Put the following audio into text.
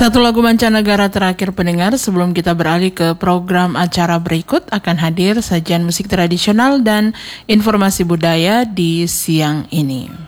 Satu lagu mancanegara terakhir pendengar sebelum kita beralih ke program acara berikut. Akan hadir sajian musik tradisional dan informasi budaya di siang ini.